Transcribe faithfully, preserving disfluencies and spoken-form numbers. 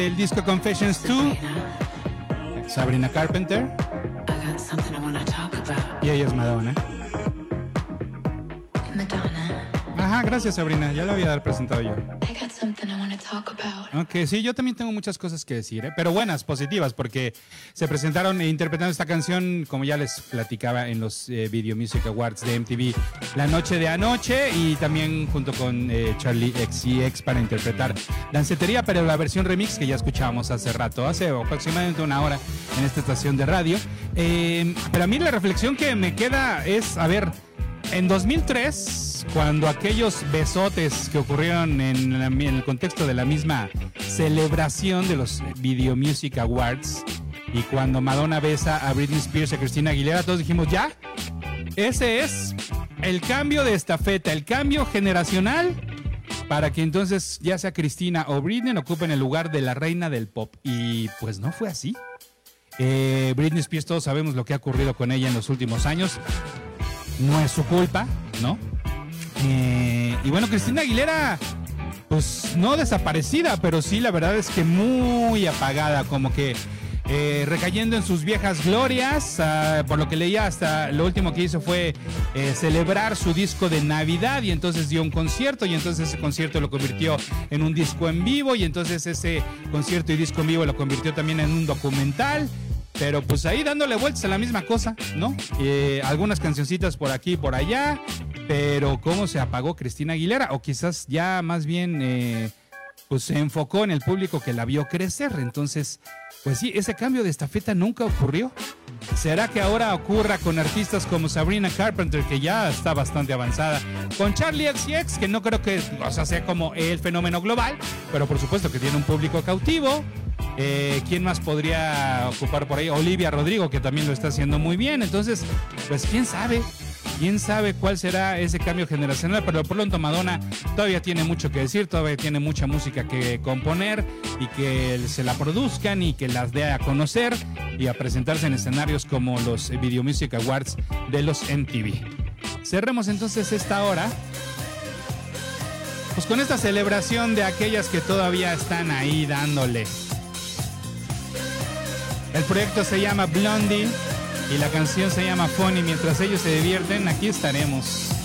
El disco Confessions dos, Sabrina Carpenter, y ella es Madonna. Ajá, gracias Sabrina, ya lo había presentado yo. Ok, sí, yo también tengo muchas cosas que decir, ¿eh? Pero buenas, positivas, porque se presentaron interpretando esta canción, como ya les platicaba en los eh, Video Music Awards de M T V la noche de anoche, y también junto con eh, Charlie X C X para interpretar Dancetería, pero la versión remix que ya escuchábamos hace rato, hace aproximadamente una hora en esta estación de radio. Eh, pero a mí la reflexión que me queda es, a ver, en dos mil tres, cuando aquellos besotes que ocurrieron en, la, en el contexto de la misma celebración de los Video Music Awards, y cuando Madonna besa a Britney Spears y a Christina Aguilera, todos dijimos, ya, ese es el cambio de estafeta, el cambio generacional, para que entonces ya sea Christina o Britney ocupen el lugar de la reina del pop. Y pues no fue así. Eh, Britney Spears, todos sabemos lo que ha ocurrido con ella en los últimos años. No es su culpa, ¿no? Eh, y bueno, Christina Aguilera, pues no desaparecida, pero sí, la verdad es que muy apagada, como que eh, recayendo en sus viejas glorias. Uh, por lo que leía, hasta lo último que hizo fue eh, celebrar su disco de Navidad, y entonces dio un concierto, y entonces ese concierto lo convirtió en un disco en vivo, y entonces ese concierto y disco en vivo lo convirtió también en un documental. Pero pues ahí dándole vueltas a la misma cosa, ¿no? Eh, algunas cancioncitas por aquí y por allá, pero ¿cómo se apagó Christina Aguilera? O quizás ya más bien eh, pues se enfocó en el público que la vio crecer. Entonces, pues sí, ese cambio de estafeta nunca ocurrió. ¿Será que ahora ocurra con artistas como Sabrina Carpenter, que ya está bastante avanzada? Con Charlie X C X, que no creo que, o sea, sea como el fenómeno global, pero por supuesto que tiene un público cautivo. Eh, ¿Quién más podría ocupar por ahí? Olivia Rodrigo, que también lo está haciendo muy bien. Entonces, pues quién sabe, quién sabe cuál será ese cambio generacional. Pero por lo pronto Madonna todavía tiene mucho que decir, todavía tiene mucha música que componer, y que se la produzcan y que las dé a conocer y a presentarse en escenarios como los Video Music Awards de los M T V. Cerremos entonces esta hora pues con esta celebración de aquellas que todavía están ahí dándole. El proyecto se llama Blondie y la canción se llama Funny. Mientras ellos se divierten, aquí estaremos.